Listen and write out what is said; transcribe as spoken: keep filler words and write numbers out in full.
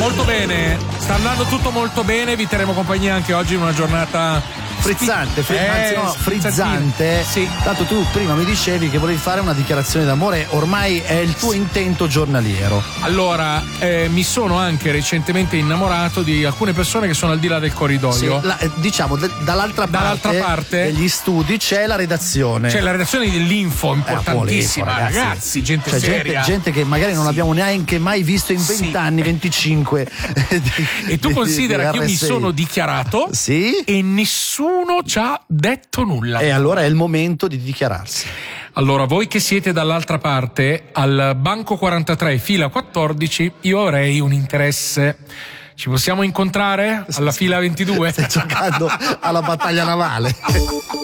Molto bene, sta andando tutto molto bene, vi terremo compagnia anche oggi in una giornata frizzante, fri- eh, anzi no, frizzante. Sì. Tanto tu prima mi dicevi che volevi fare una dichiarazione d'amore, ormai è il tuo intento giornaliero. Allora, eh, mi sono anche recentemente innamorato di alcune persone che sono al di là del corridoio. Sì, la, eh, diciamo, d- dall'altra, dall'altra parte, parte degli studi c'è la redazione. C'è la redazione dell'info, importantissima, eh, ragazzi. ragazzi, gente cioè, seria. Gente, gente che magari non sì. abbiamo neanche mai visto in sì. venti anni, venticinque. E tu di, considera di che io mi sono dichiarato sì? e nessuno ci ha detto nulla. E allora è il momento di dichiararsi. Allora, voi che siete dall'altra parte, al banco quarantatré, fila quattordici, io avrei un interesse. Ci possiamo incontrare alla fila ventidue? Stai giocando alla battaglia navale.